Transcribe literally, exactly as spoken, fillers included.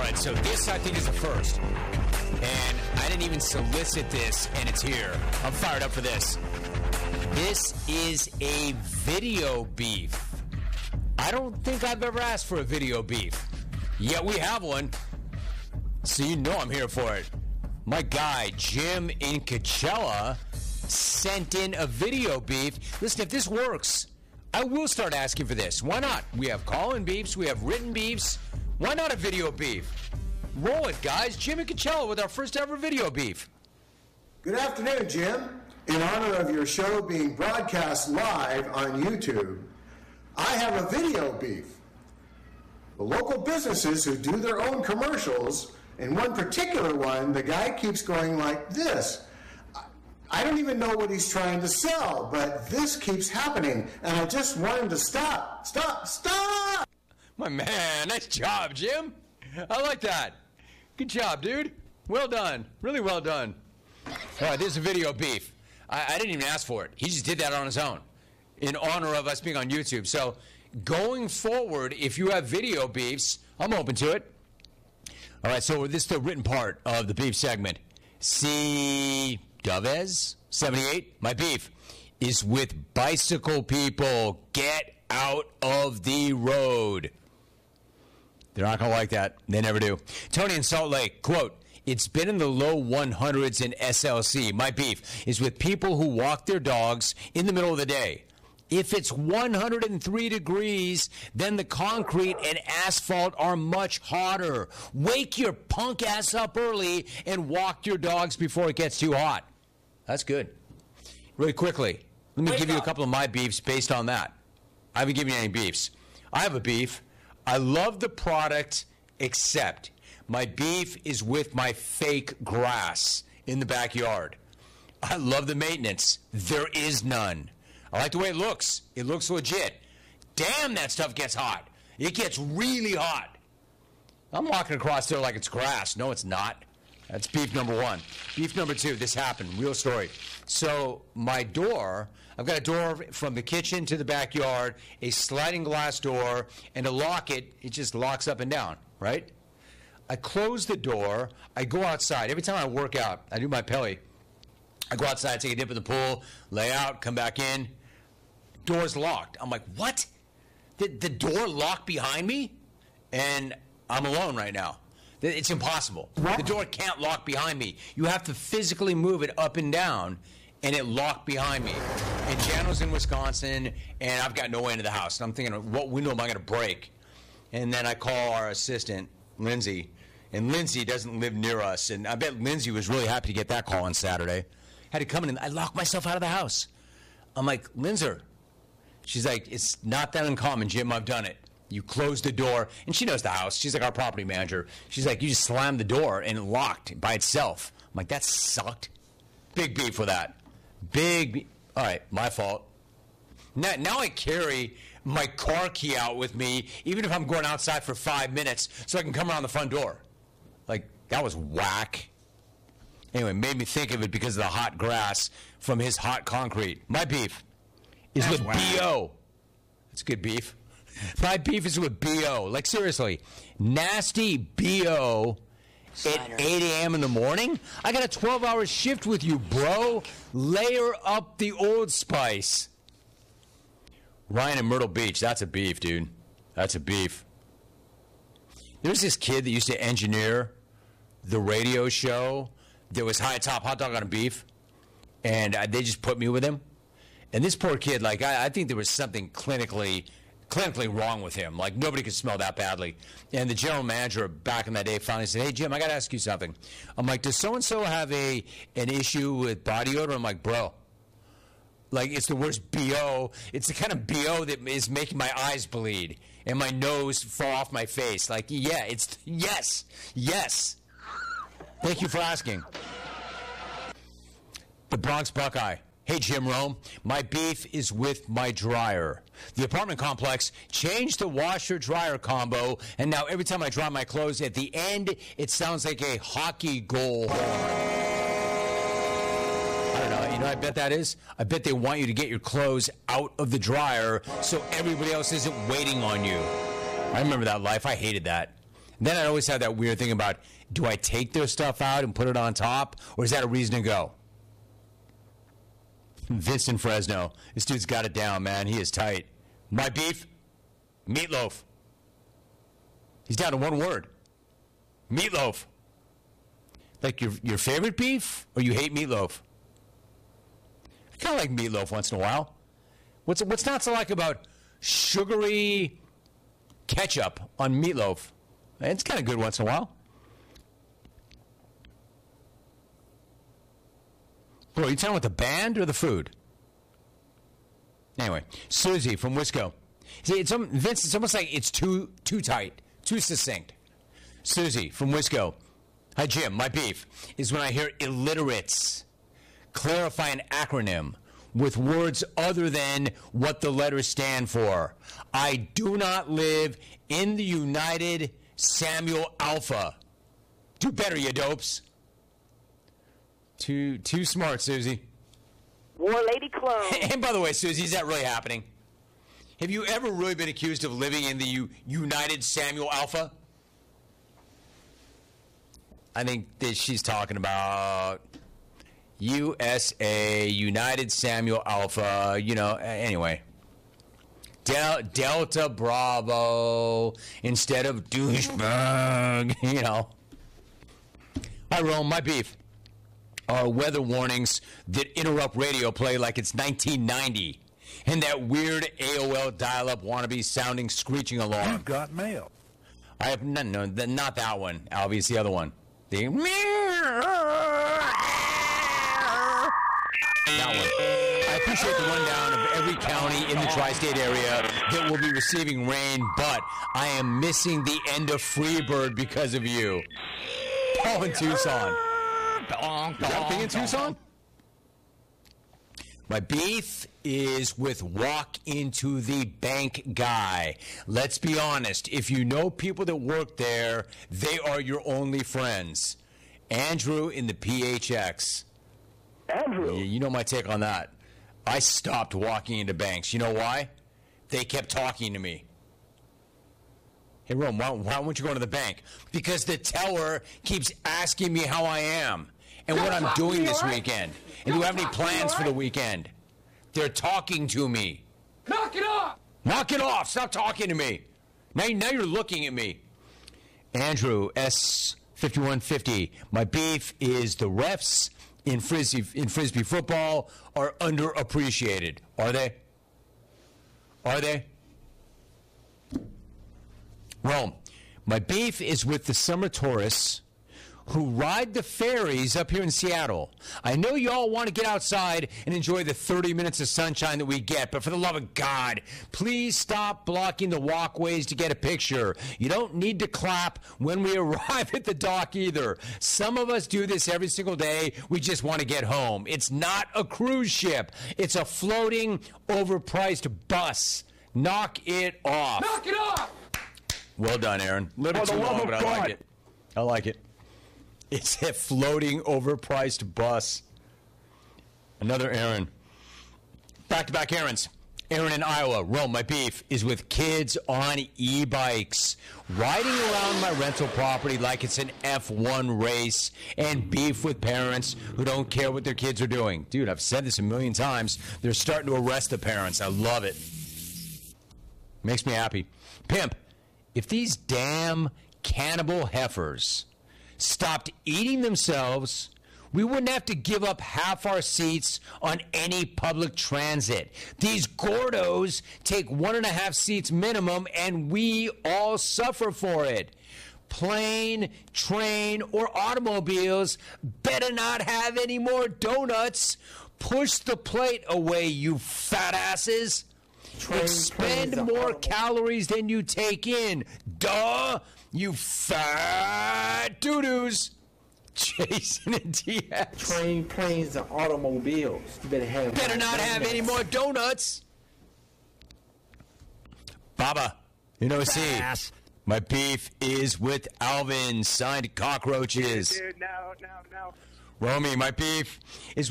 right, so this, I think, is the first. And I didn't even solicit this, and it's here. I'm fired up for this. This is a video beef. I don't think I've ever asked for a video beef. Yet we have one. So you know I'm here for it. My guy, Jim in Coachella, sent in a video beef. Listen, if this works, I will start asking for this. Why not? We have call-in beefs. We have written beefs. Why not a video beef? Roll it, guys. Jim in Coachella with our first ever video beef. Good afternoon, Jim. In honor of your show being broadcast live on YouTube, I have a video beef. The local businesses who do their own commercials, in one particular one, the guy keeps going like this. I don't even know what he's trying to sell, but this keeps happening, and I just want him to stop, stop, stop! My man, nice job, Jim. I like that. Good job, dude. Well done. Really well done. All right, this is a video beef. I, I didn't even ask for it. He just did that on his own in honor of us being on YouTube. So going forward, if you have video beefs, I'm open to it. All right, so this is the written part of the beef segment. C. Dovez, seventy-eight, my beef is with bicycle people. Get out of the road. They're not going to like that. They never do. Tony in Salt Lake, quote, it's been in the low one hundreds in S L C. My beef is with people who walk their dogs in the middle of the day. If it's one hundred three degrees, then the concrete and asphalt are much hotter. Wake your punk ass up early and walk your dogs before it gets too hot. That's good. Really quickly, let me Wake give you a up. couple of my beefs based on that. I haven't given you any beefs. I have a beef. I love the product, except my beef is with my fake grass in the backyard. I love the maintenance. There is none. I like the way it looks. It looks legit. Damn, that stuff gets hot. It gets really hot. I'm walking across there like it's grass. No, it's not. That's beef number one. Beef number two, this happened. Real story. So my door, I've got a door from the kitchen to the backyard, a sliding glass door, and to lock it, it just locks up and down, right? I close the door. I go outside. Every time I work out, I do my pelly. I go outside, take a dip in the pool, lay out, come back in. Door's locked. I'm like, what? The, the door locked behind me? And I'm alone right now. It's impossible. What? The door can't lock behind me. You have to physically move it up and down, and it locked behind me. And Jano's in Wisconsin, and I've got no way into the house. And I'm thinking, what window am I going to break? And then I call our assistant, Lindsay, and Lindsay doesn't live near us. And I bet Lindsay was really happy to get that call on Saturday. Had to come in, and I locked myself out of the house. I'm like, Lindsay. She's like, it's not that uncommon, Jim. I've done it. You close the door, and she knows the house. She's like our property manager. She's like, you just slammed the door, and it locked by itself. I'm like, that sucked. Big beef with that. Big be- All right, my fault. Now, now I carry my car key out with me, even if I'm going outside for five minutes, so I can come around the front door. Like, that was whack. Anyway, made me think of it because of the hot grass from his hot concrete. My beef is That's with whack. B O. That's good beef. My beef is with B O. Like, seriously, nasty B O Cider. at eight a.m. in the morning? I got a twelve-hour shift with you, bro. Layer up the Old Spice. Ryan in Myrtle Beach. That's a beef, dude. That's a beef. There's this kid that used to engineer the radio show. There was High Top Hot Dog on a Beef, and uh, they just put me with him. And this poor kid, like, I, I think there was something clinically clinically wrong with him. Like, nobody could smell that badly. And the general manager back in that day finally said, hey, Jim, I got to ask you something. I'm like, does so-and-so have a an issue with body odor? I'm like, bro, like, it's the worst B O. It's the kind of B O that is making my eyes bleed and my nose fall off my face. Like, yeah, it's, yes, yes. Thank you for asking. The Bronx Buckeye. Hey, Jim Rome, my beef is with my dryer. The apartment complex changed the washer-dryer combo, and now every time I dry my clothes, at the end, it sounds like a hockey goal horn. I don't know. You know what I bet that is? I bet they want you to get your clothes out of the dryer so everybody else isn't waiting on you. I remember that life. I hated that. Then I always have that weird thing about, do I take their stuff out and put it on top, or is that a reason to go? Vincent Fresno. This dude's got it down, man. He is tight. My beef? Meatloaf. He's down to one word. Meatloaf. Like your your favorite beef, or you hate meatloaf? I kind of like meatloaf once in a while. What's what's not so like about sugary ketchup on meatloaf? It's kind of good once in a while. Bro, are you talking about the band or the food? Anyway, Susie from Wisco. See, it's um, Vince. It's almost like it's too too tight, too succinct. Susie from Wisco. Hi, Jim. My beef is when I hear illiterates clarify an acronym with words other than what the letters stand for. I do not live in the United Samuel Alpha. Do better, you dopes. Too too smart, Susie. War Lady Clone. And by the way, Susie, is that really happening? Have you ever really been accused of living in the U- United Samuel Alpha? I think that she's talking about U S A, United Samuel Alpha, you know, anyway. Del- Delta Bravo instead of douchebag, you know. Hi, Rome, my beef are weather warnings that interrupt radio play like it's nineteen ninety. And that weird A O L dial-up wannabe sounding screeching alarm. You've got mail. I have no, no, the, not that one, Albie. It's the other one. The that one. I appreciate the rundown of every county in the tri-state area that will be receiving rain, but I am missing the end of Freebird because of you. Paul in Tucson. Is that a thing in Tucson? My beef is with walk into the bank guy. Let's be honest. If you know people that work there, they are your only friends. Andrew in the P H X. Andrew. You know my take on that. I stopped walking into banks. You know why? They kept talking to me. Hey, Rome, why, why won't you go to the bank? Because the teller keeps asking me how I am and what I'm doing this weekend. And do I have any plans for the weekend? They're talking to me. Knock it off! Knock it off! Stop talking to me. Now, now you're looking at me. Andrew, S fifty-one fifty. My beef is the refs in frisbee, in frisbee football are underappreciated. Are they? Are they? Rome, my beef is with the summer tourists who ride the ferries up here in Seattle. I know you all want to get outside and enjoy the thirty minutes of sunshine that we get, but for the love of God, please stop blocking the walkways to get a picture. You don't need to clap when we arrive at the dock either. Some of us do this every single day. We just want to get home. It's not a cruise ship. It's a floating, overpriced bus. Knock it off. Knock it off! Well done, Aaron. A little bit For too the love long, of but I God. like it. I like it. It's a floating, overpriced bus. Another Aaron. Back-to-back Aarons. Aaron in Iowa. Rome, my beef is with kids on e-bikes. Riding around my rental property like it's an F one race. And beef with parents who don't care what their kids are doing. Dude, I've said this a million times. They're starting to arrest the parents. I love it. Makes me happy. Pimp, if these damn cannibal heifers stopped eating themselves, we wouldn't have to give up half our seats on any public transit. These gordos take one and a half seats minimum, and we all suffer for it. Plane, train, or automobiles better not have any more donuts. Push the plate away, you fat asses. Train, Expend planes, more automobile. calories than you take in. Duh, you fat doo-doos. Jason and T X. Train, planes, and automobiles. You better have. Better not have any more donuts. Baba, you know, see, my beef is with Alvin, signed cockroaches. Dude, no, no, no. Romy, my beef is